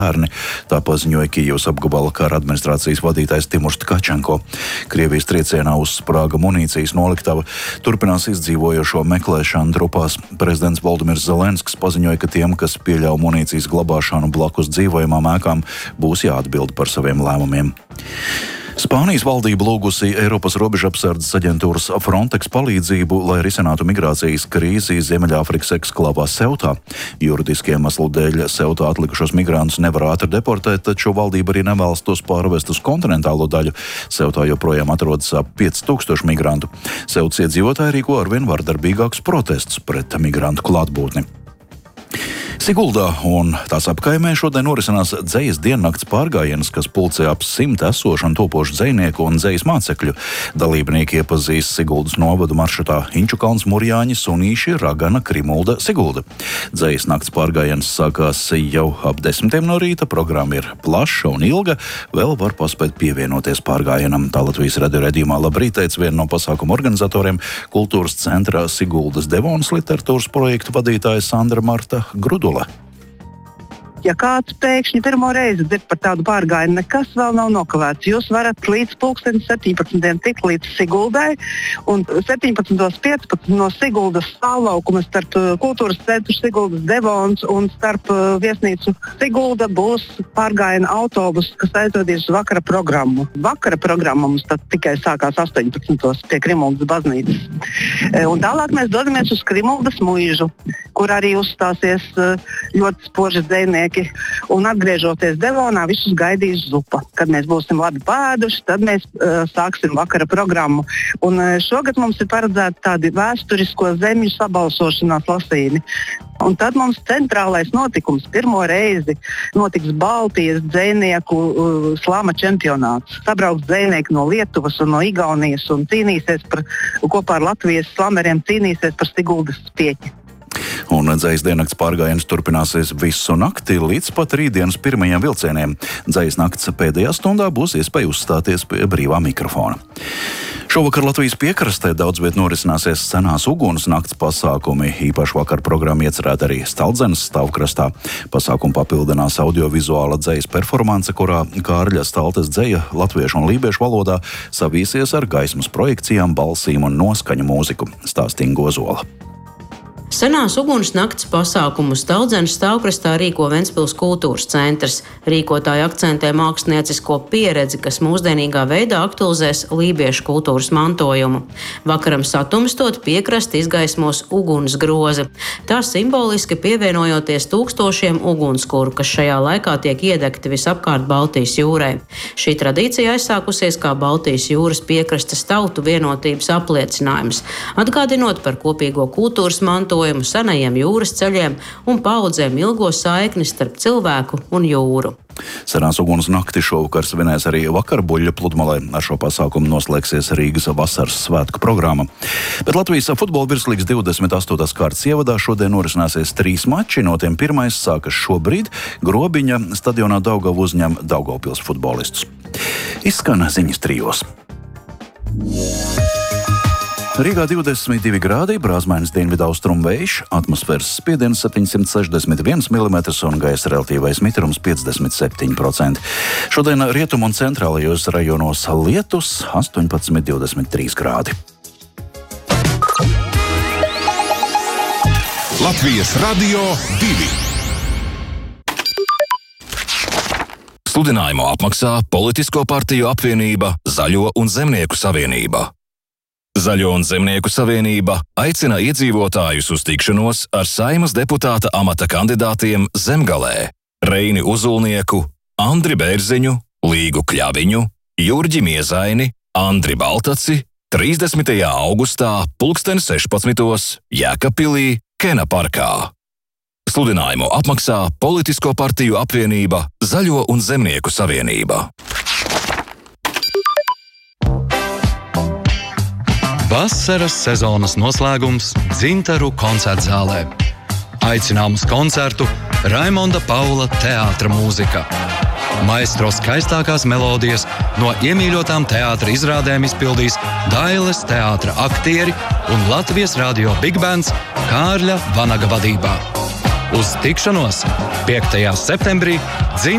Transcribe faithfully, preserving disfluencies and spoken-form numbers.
bērni. Tā paziņoja Kijevas apgabala kara administrācijas vadītājs Timurs Tkačenko. Krievijas triecienā uzsprāga munīcijas noliktava. Turpinās izdzīvojošo meklēšanu trupās. Prezidents Voldimirs Zelenskis paziņoja, ka tiem, kas pieļauj munīcijas glabāšanu blakus dzīvojamām ēkām, būs jāatbild par saviem lēmumiem. Spānijas valdība lūgusi Eiropas robežapsardzes aģentūras Frontex palīdzību, lai risinātu migrācijas krīzi Ziemeļāfrikas eksklāvā Seutā. Juridiski iemeslu dēļ Seutā atlikušos migrantus nevar ātri deportēt, taču valdība arī nevēlas tos pārvest uz kontinentālo daļu. Seutā joprojām atrodas ap pieci tūkstoši migrantu. Seutas iedzīvotāji rīko arvien vardarbīgākus protestus pret migrantu klātbūtni. Siguldā un tās apkaimē šodien norisinās dzejas diennakts pārgājiens, kas pulcē ap simt esošu un topošu dzejnieku un dzejas mācekļu. Dalībnieki iepazīs Siguldas novadu maršrutā Inčukalns, Murjāņi, Sunīši, Ragana, Krimulda, Sigulda. Dzejas nakts pārgājiens sākās jau ap desmitiem no rīta, programma ir plaša un ilga, vēl var paspēt pievienoties pārgājienam. Tā Latvijas radio redzījumā labrīt teica viena no pasākuma organizatoriem, kultūras centrā Siguldas Devonas literatūras projektu vadītāja Sandra Marta Grudula. Ja kāds pēkšņi pirmo reizi dzird par tādu pārgājienu, nekas vēl nav nokavēts. Jūs varat līdz pulksteni septiņpadsmitiem tikt līdz Siguldai, un septiņpadsmit piecpadsmit no Siguldas stāvlaukuma starp kultūras centru Siguldas Devons un starp viesnīcu Sigulda būs pārgājiena autobus, kas aizvedīs uz vakara programmu. Vakara programma mums tad tikai sākās astoņpadsmitos pie Krimuldas baznīcas. Un tālāk mēs dodamies uz Krimuldas muižu, kur arī uzstāsies ļoti spoži dzejnieki. Un atgriežoties Devonā, visus gaidīs zupa. Kad mēs būsim labi pēduši, tad mēs uh, sāksim vakara programmu. Un uh, šogad mums ir paredzēti tādi vēsturisko zemju sabalsošanās lasīni. Un tad mums centrālais notikums pirmo reizi notiks Baltijas dzejnieku uh, slāma čempionāts. Sabrauks dzejnieki no Lietuvas un no Igaunijas un cīnīsies par, kopā ar Latvijas slameriem cīnīsies par Siguldas pieķi. Un dzejas diennakts pārgājiens turpināsies visu nakti līdz pat rītdienas pirmajiem vilcieniem. Dzejas nakts pēdējā stundā būs iespēja uzstāties pie brīvā mikrofona. Šovakar Latvijas piekrastē daudz viet norisināsies senās uguns nakts pasākumi. Īpaši vakar programma iecerēta arī Stalzenes stāvkrastā. Pasākumu papildinās audiovizuāla dzejas performance, kurā Kārļa Staltes dzeja latviešu un lībiešu valodā savīsies ar gaismas projekcijām, balsīm un noskaņu mūziku, stāstīja Gozola. Senās uguns nakts pasākumu Stalzenes stāvkrastā rīko Ventspils kultūras centrs. Rīkotāji akcentē māksliniecisko pieredzi, kas mūsdienīgā veidā aktualizēs lībiešu kultūras mantojumu. Vakaram satumstot piekrasti izgaismos uguns grozi. Tā simboliski pievienojoties tūkstošiem ugunskuru, kas šajā laikā tiek iedegti visapkārt Baltijas jūrai. Šī tradīcija aizsākusies kā Baltijas jūras piekrastes tautu vienotības apliecinājums, atgādinot par kopīgo kultūras mantojumu, senajiem jūras ceļiem un paudzēm ilgo saikni starp cilvēku un jūru. Senās uguns nakti šovakar svinēs arī vakarbuļļa pludmalē. Ar šo pasākumu noslēgsies Rīgas vasaras svētku programma. Bet Latvijas futbola virslīgas divdesmit astotās kārtas ievadā šodien norisināsies trīs mači. No tiem pirmais sākas šobrīd. Grobiņa stadionā Daugava uzņem Daugavpils futbolistus. Izskan ziņas trijos. Rīgā divdesmit divi grādi, brāzmainis dienvidu austrumu vējš, atmosfēras spiediens septiņsimt sešdesmit viens milimetrs un gaisa relatīvais mitrums piecdesmit septiņi procenti. Šodien rietumu un centrālajos rajonos lietus astoņpadsmit divdesmit trīs grādi. Latvijas radio divi. Sludinājumu apmaksā Politisko partiju apvienība Zaļo un Zemnieku savienība. Zaļo un Zemnieku savienība aicina iedzīvotājus uz tikšanos ar Saeimas deputāta amata kandidātiem Zemgalē Reini Uzulnieku, Andri Bērziņu, Līgu Kļaviņu, Jurģi Miezaini, Andri Baltaci trīsdesmitajā augustā pulksteni sešpadsmitos Jēkabpilī, Kena parkā. Sludinājumu apmaksā Politisko partiju apvienība Zaļo un Zemnieku savienība. Vasaras sezonas noslēgums Dzintaru koncertzālē. Aicinām uz koncertu Raimonda Paula teātra mūzika. Maestro skaistākās melodijas no iemīļotām teātra izrādēm izpildīs Dailes teātra aktieri un Latvijas radio Big Bands Kārļa Vanaga vadībā. Uz tikšanos piektajā septembrī